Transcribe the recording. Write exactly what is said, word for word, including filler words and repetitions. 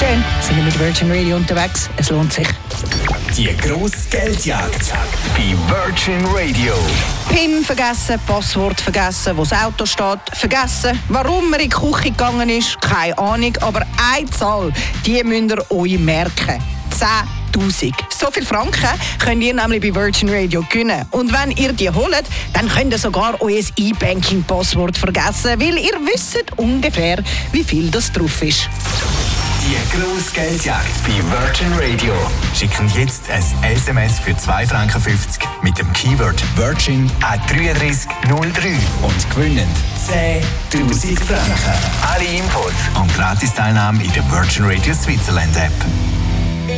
schön, sind wir mit Virgin Radio unterwegs. Es lohnt sich. Die grosse Geldjagd bei Virgin Radio. PIN vergessen, Passwort vergessen, wo das Auto steht, vergessen, warum man in die Küche gegangen ist, keine Ahnung, aber eine Zahl, die müsst ihr euch merken. zehntausend. So viel Franken könnt ihr nämlich bei Virgin Radio gewinnen. Und wenn ihr die holt, dann könnt ihr sogar euer E-Banking-Passwort vergessen, weil ihr wisst ungefähr, wie viel das drauf ist. Die grosse Geldjagd bei Virgin Radio. Schicken jetzt ein S M S für zwei Franken fünfzig mit dem Keyword Virgin an drei drei null drei und gewinnen zehntausend Franken. Alle Infos und Gratis-Teilnahme in der Virgin Radio Switzerland App.